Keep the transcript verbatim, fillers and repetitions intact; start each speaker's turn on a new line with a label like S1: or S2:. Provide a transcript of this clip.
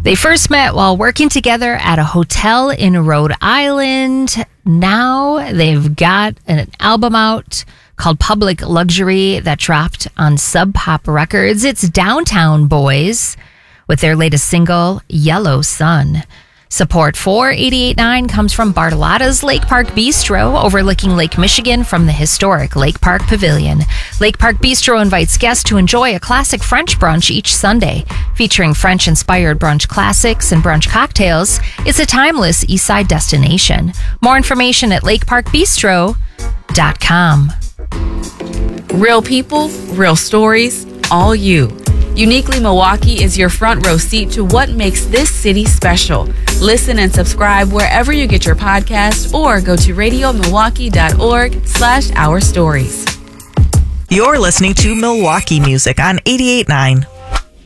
S1: They first met while working together at a hotel in Rhode Island. Now they've got an album out called Public Luxury that dropped on Sub Pop Records. It's Downtown Boys with their latest single, Yellow Sun. Support for eighty-eight point nine comes from Bartolotta's Lake Park Bistro, overlooking Lake Michigan from the historic Lake Park Pavilion. Lake Park Bistro invites guests to enjoy a classic French brunch each Sunday. Featuring French-inspired brunch classics and brunch cocktails, it's a timeless Eastside destination. More information at lake park bistro dot com.
S2: Real people, real stories, all you. Uniquely Milwaukee is your front row seat to what makes this city special. Listen and subscribe wherever you get your podcast or go to radio milwaukee dot org slash our stories.
S3: You're listening to Milwaukee Music on eighty-eight point nine.